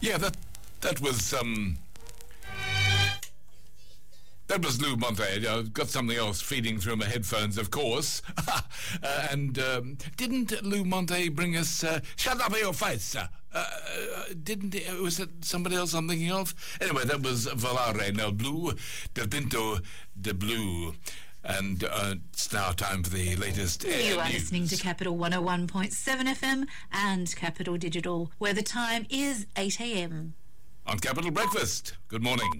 Yeah, that was Lou Monte. I've got something else feeding through my headphones, of course. And didn't Lou Monte bring us Shut Up in Your Face, sir? Was it somebody else I'm thinking of? Anyway, that was Volare nel Blu, Del Pinto de Blue. And it's now time for the latest air You are news. listening to Capital 101.7 FM and Capital Digital, where the time is 8 a.m. On Capital Breakfast. Good morning.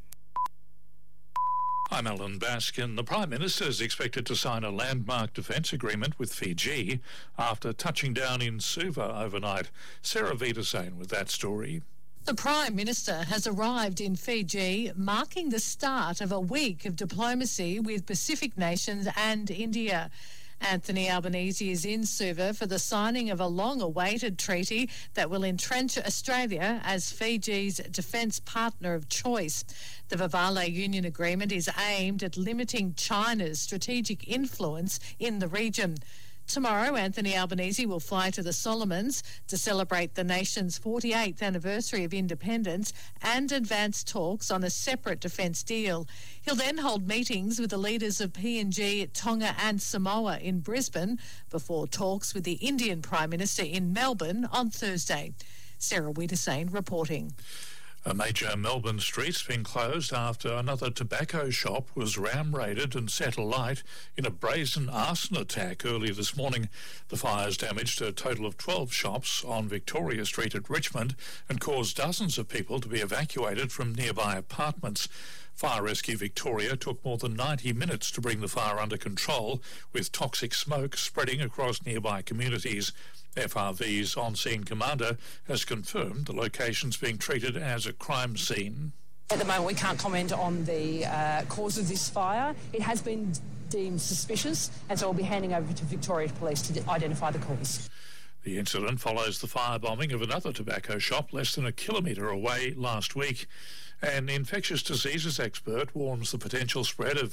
I'm Alan Baskin. The Prime Minister is expected to sign a landmark defence agreement with Fiji after touching down in Suva overnight. Sarah Wiedersehen with that story. The Prime Minister has arrived in Fiji, marking the start of a week of diplomacy with Pacific nations and India. Anthony Albanese is in Suva for the signing of a long-awaited treaty that will entrench Australia as Fiji's defence partner of choice. The Vavale Union Agreement is aimed at limiting China's strategic influence in the region. Tomorrow, Anthony Albanese will fly to the Solomons to celebrate the nation's 48th anniversary of independence and advance talks on a separate defence deal. He'll then hold meetings with the leaders of PNG, Tonga and Samoa in Brisbane before talks with the Indian Prime Minister in Melbourne on Thursday. Sarah Wiedersehen reporting. A major Melbourne street's been closed after another tobacco shop was ram-raided and set alight in a brazen arson attack early this morning. The fires damaged a total of 12 shops on Victoria Street at Richmond and caused dozens of people to be evacuated from nearby apartments. Fire Rescue Victoria took more than 90 minutes to bring the fire under control, with toxic smoke spreading across nearby communities. FRV's on-scene commander has confirmed the location's being treated as a crime scene. At the moment, we can't comment on the cause of this fire. It has been deemed suspicious, and so we'll be handing over to Victoria Police to identify the cause. The incident follows the firebombing of another tobacco shop less than a kilometre away last week. An infectious diseases expert warns the potential spread of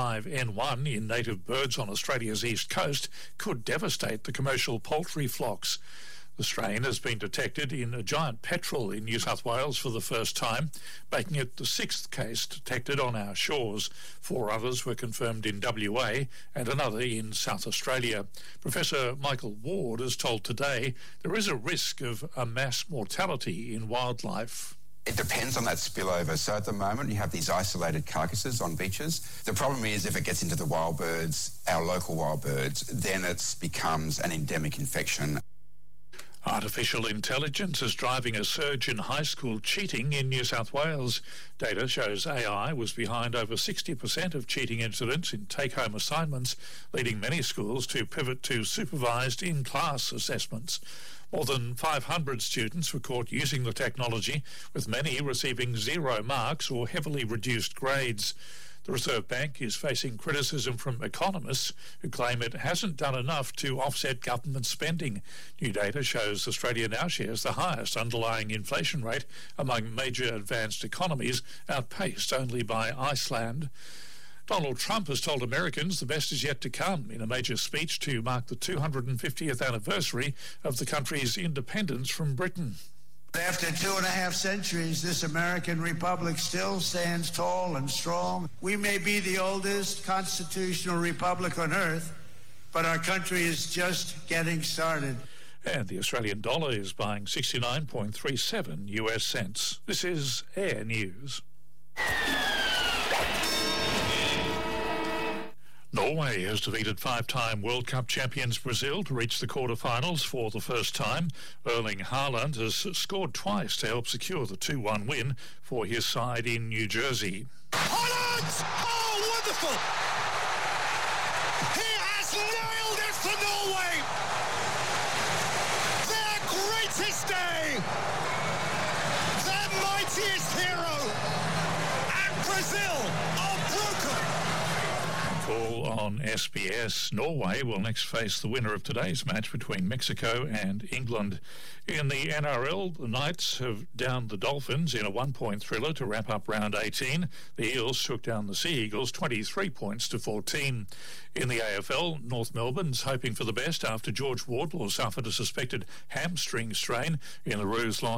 H5N1 in native birds on Australia's east coast could devastate the commercial poultry flocks. The strain has been detected in a giant petrel in New South Wales for the first time, making it the sixth case detected on our shores. 4 others were confirmed in WA and another in South Australia. Professor Michael Ward has told Today there is a risk of a mass mortality in wildlife. It depends on that spillover. So at the moment, you have these isolated carcasses on beaches. The problem is if it gets into the wild birds, our local wild birds, then it becomes an endemic infection. Artificial intelligence is driving a surge in high school cheating in New South Wales. Data shows AI was behind over 60% of cheating incidents in take-home assignments, leading many schools to pivot to supervised in-class assessments. More than 500 students were caught using the technology, with many receiving 0 marks or heavily reduced grades. The Reserve Bank is facing criticism from economists who claim it hasn't done enough to offset government spending. New data shows Australia now shares the highest underlying inflation rate among major advanced economies, outpaced only by Iceland. Donald Trump has told Americans the best is yet to come in a major speech to mark the 250th anniversary of the country's independence from Britain. After 2.5 centuries, this American republic still stands tall and strong. We may be the oldest constitutional republic on earth, but our country is just getting started. And the Australian dollar is buying 69.37 US cents. This is Air News. Norway has defeated 5-time World Cup champions Brazil to reach the quarter-finals for the first time. Erling Haaland has scored twice to help secure the 2-1 win for his side in New Jersey. Haaland! Oh, wonderful! He has nailed it for Norway! Their greatest day! Their mightiest hero! And Brazil are broken! All on SBS. Norway will next face the winner of today's match between Mexico and England. In the NRL, the Knights have downed the Dolphins in a 1-point thriller to wrap up round 18. The Eels took down the Sea Eagles 23 points to 14. In the AFL, North Melbourne's hoping for the best after George Wardlaw suffered a suspected hamstring strain in the Roos loss